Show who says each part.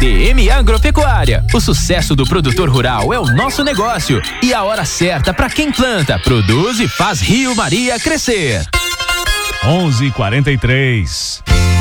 Speaker 1: DM Agropecuária. O sucesso do produtor rural é o nosso negócio e a hora certa para quem planta, produz e faz Rio Maria crescer.
Speaker 2: 11:43.